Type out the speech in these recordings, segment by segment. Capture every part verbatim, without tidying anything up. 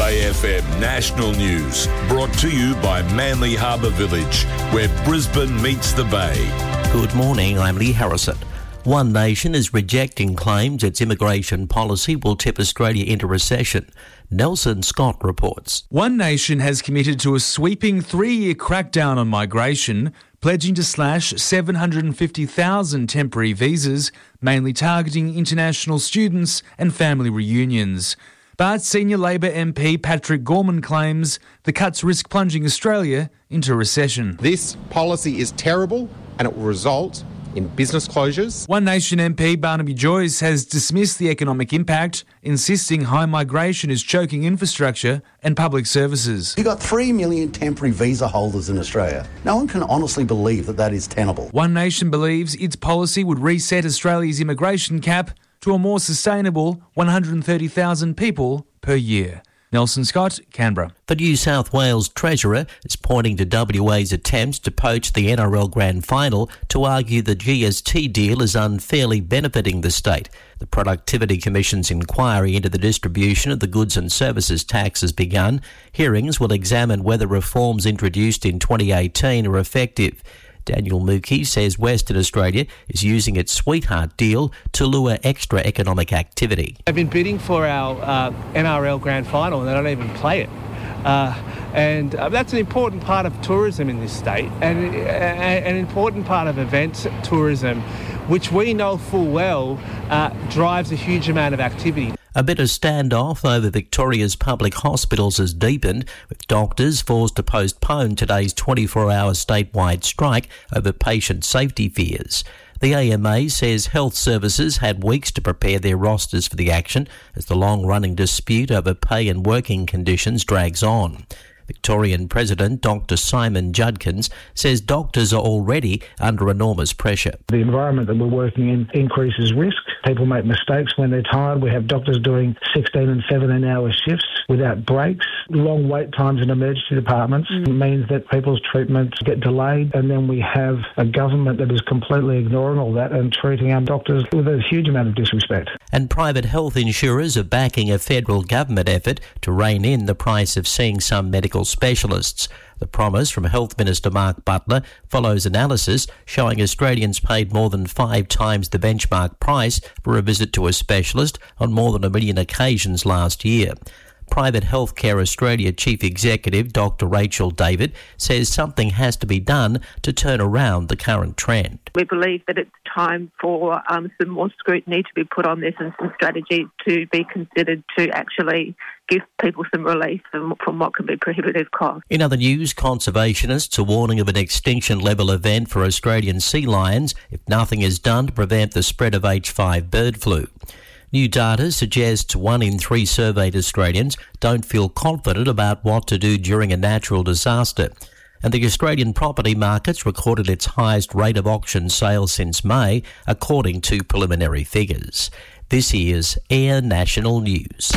Bay F M National News, brought to you by Manly Harbour Village, where Brisbane meets the Bay. Good morning, I'm Lee Harrison. One Nation is rejecting claims its immigration policy will tip Australia into recession. Nelson Scott reports. One Nation has committed to a sweeping three-year crackdown on migration, pledging to slash seven hundred fifty thousand temporary visas, mainly targeting international students and family reunions. But senior Labor M P Patrick Gorman claims the cuts risk plunging Australia into recession. This policy is terrible and it will result in business closures. One Nation M P Barnaby Joyce has dismissed the economic impact, insisting high migration is choking infrastructure and public services. You've got three million temporary visa holders in Australia. No one can honestly believe that that is tenable. One Nation believes its policy would reset Australia's immigration cap to a more sustainable one hundred thirty thousand people per year. Nelson Scott, Canberra. The New South Wales Treasurer is pointing to W A's attempts to poach the N R L Grand Final to argue the G S T deal is unfairly benefiting the state. The Productivity Commission's inquiry into the distribution of the goods and services tax has begun. Hearings will examine whether reforms introduced in twenty eighteen are effective. Daniel Mookie says Western Australia is using its sweetheart deal to lure extra economic activity. They've been bidding for our uh, N R L Grand Final and they don't even play it. Uh, and uh, that's an important part of tourism in this state and uh, an important part of event tourism, which we know full well uh, drives a huge amount of activity. A bit of standoff over Victoria's public hospitals has deepened, with doctors forced to postpone today's twenty-four hour statewide strike over patient safety fears. The A M A says health services had weeks to prepare their rosters for the action as the long-running dispute over pay and working conditions drags on. Victorian President Doctor Simon Judkins says doctors are already under enormous pressure. The environment that we're working in increases risk. People make mistakes when they're tired. We have doctors doing sixteen and seventeen hour shifts without breaks. Long wait times in emergency departments mm. means that people's treatments get delayed, and then we have a government that is completely ignoring all that and treating our doctors with a huge amount of disrespect. And private health insurers are backing a federal government effort to rein in the price of seeing some medical specialists. The promise from Health Minister Mark Butler follows analysis showing Australians paid more than five times the benchmark price for a visit to a specialist on more than a million occasions last year. Private Healthcare Australia Chief Executive Doctor Rachel David says something has to be done to turn around the current trend. We believe that it's time for um, some more scrutiny to be put on this and some strategies to be considered to actually give people some relief from, from what can be prohibitive costs. In other news, conservationists are warning of an extinction-level event for Australian sea lions if nothing is done to prevent the spread of H five bird flu. New data suggests one in three surveyed Australians don't feel confident about what to do during a natural disaster. And the Australian property markets recorded its highest rate of auction sales since May, according to preliminary figures. This is Air National News.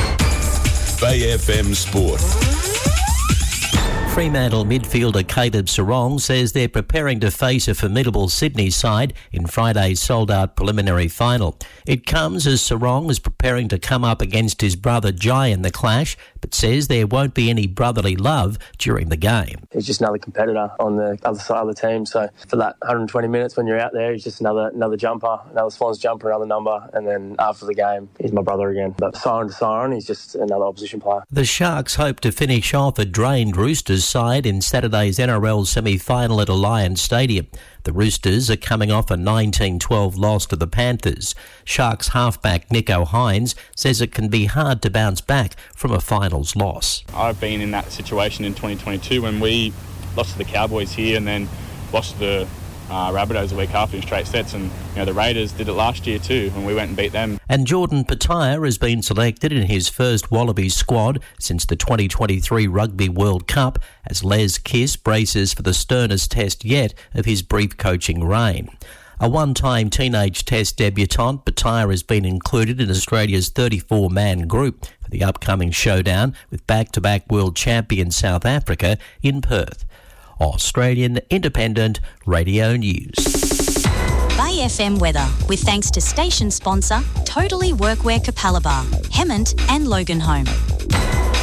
Bay F M Sport. Fremantle midfielder Caleb Serong says they're preparing to face a formidable Sydney side in Friday's sold-out preliminary final. It comes as Serong is preparing to come up against his brother Jai in the clash, but says there won't be any brotherly love during the game. He's just another competitor on the other side of the team, so for that one hundred twenty minutes when you're out there, he's just another another jumper, another Swans jumper, another number, and then after the game, he's my brother again. But siren to siren, he's just another opposition player. The Sharks hope to finish off a drained Roosters side in Saturday's N R L semi-final at Alliance Stadium. The Roosters are coming off a nineteen twelve loss to the Panthers. Sharks halfback Nico Hines says it can be hard to bounce back from a finals loss. I've been in that situation in twenty twenty-two when we lost to the Cowboys here and then lost to the uh, Rabbitohs a week after in straight sets, and you know the Raiders did it last year too when we went and beat them. And Jordan Petaia has been selected in his first Wallabies squad since the twenty twenty-three Rugby World Cup as Les Kiss braces for the sternest test yet of his brief coaching reign. A one-time teenage test debutant, Petaia has been included in Australia's thirty-four man group for the upcoming showdown with back-to-back world champion South Africa in Perth. Australian Independent Radio News. Bay F M weather, with thanks to station sponsor Totally Workwear Capalaba, Hemmant and Logan Home.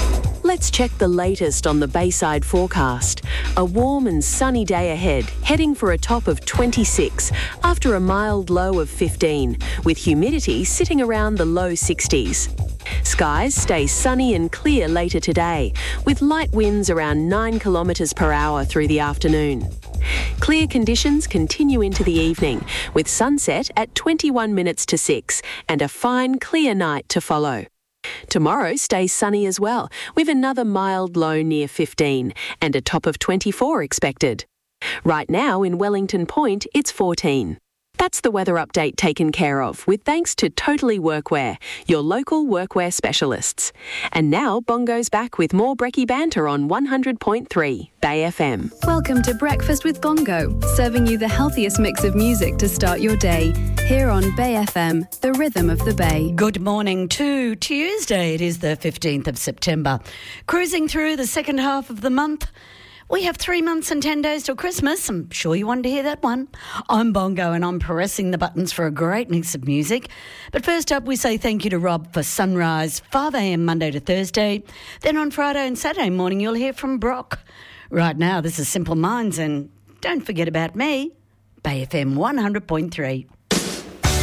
Let's check the latest on the Bayside forecast. A warm and sunny day ahead, heading for a top of twenty-six after a mild low of fifteen, with humidity sitting around the low sixties. Skies stay sunny and clear later today, with light winds around nine kilometres per hour through the afternoon. Clear conditions continue into the evening, with sunset at twenty-one minutes to six and a fine clear night to follow. Tomorrow stays sunny as well, with another mild low near fifteen and a top of twenty-four expected. Right now in Wellington Point, it's fourteen. That's the weather update taken care of with thanks to Totally Workwear, your local workwear specialists. And now Bongo's back with more Brekkie banter on one hundred point three Bay F M. Welcome to Breakfast with Bongo, serving you the healthiest mix of music to start your day. Here on Bay F M, the rhythm of the Bay. Good morning to Tuesday. It is the fifteenth of September. Cruising through the second half of the month. We have three months and ten days till Christmas. I'm sure you wanted to hear that one. I'm Bongo and I'm pressing the buttons for a great mix of music. But first up, we say thank you to Rob for Sunrise, five a.m. Monday to Thursday. Then on Friday and Saturday morning, you'll hear from Brock. Right now, this is Simple Minds and don't forget about me, Bay F M one hundred point three.